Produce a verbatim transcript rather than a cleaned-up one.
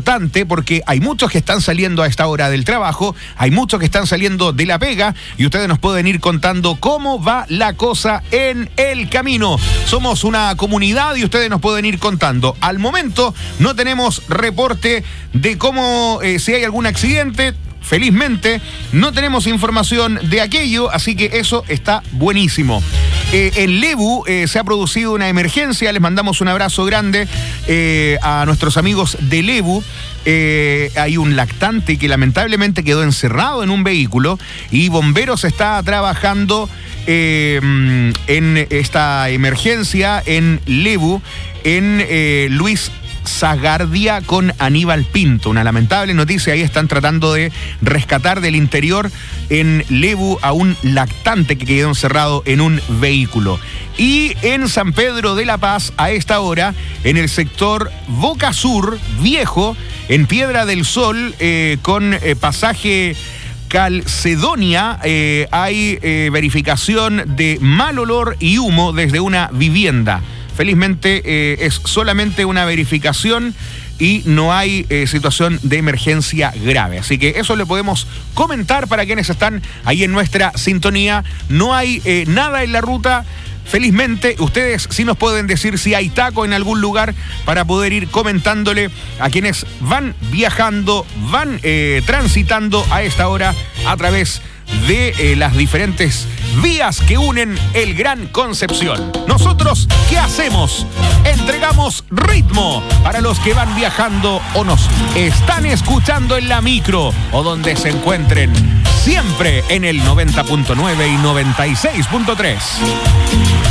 importante porque hay muchos que están saliendo a esta hora del trabajo, hay muchos que están saliendo de la pega y ustedes nos pueden ir contando cómo va la cosa en el camino. Somos una comunidad y ustedes nos pueden ir contando. Al momento no tenemos reporte de cómo, eh, si hay algún accidente. Felizmente no tenemos información de aquello, así que eso está buenísimo. Eh, en Lebu eh, se ha producido una emergencia, les mandamos un abrazo grande eh, a nuestros amigos de Lebu. Eh, hay un lactante que lamentablemente quedó encerrado en un vehículo y Bomberos está trabajando eh, en esta emergencia en Lebu, en eh, Luis Zagardia con Aníbal Pinto. Una lamentable noticia, ahí están tratando de rescatar del interior en Lebu a un lactante que quedó encerrado en un vehículo. Y en San Pedro de la Paz, a esta hora, en el sector Boca Sur Viejo, en Piedra del Sol, eh, con eh, pasaje Calcedonia, eh, hay eh, verificación de mal olor y humo desde una vivienda. Felizmente eh, es solamente una verificación y no hay eh, situación de emergencia grave. Así que eso le podemos comentar para quienes están ahí en nuestra sintonía. No hay eh, nada en la ruta. Felizmente, ustedes sí nos pueden decir si hay taco en algún lugar para poder ir comentándole a quienes van viajando, van eh, transitando a esta hora a través de eh, las diferentes vías que unen el Gran Concepción. Nosotros, ¿qué hacemos? Entregamos ritmo para los que van viajando o nos están escuchando en la micro o donde se encuentren, siempre en el noventa punto nueve y noventa y seis punto tres.